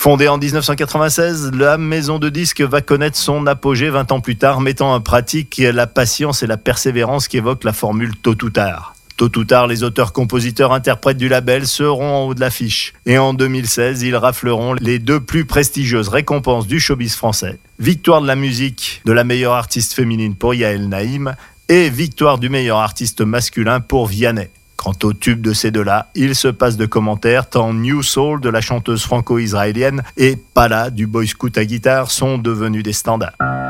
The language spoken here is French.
Fondée en 1996, la maison de disques va connaître son apogée 20 ans plus tard, mettant en pratique la patience et la persévérance qu'évoque la formule tôt ou tard. Tôt ou tard, les auteurs, compositeurs, interprètes du label seront en haut de l'affiche. Et en 2016, ils rafleront les 2 plus prestigieuses récompenses du showbiz français. Victoire de la musique de la meilleure artiste féminine pour Yael Naïm et victoire du meilleur artiste masculin pour Vianney. Quant au tube de ces deux-là, il se passe de commentaires tant New Soul de la chanteuse franco-israélienne et Pala du boy scout à guitare sont devenus des standards.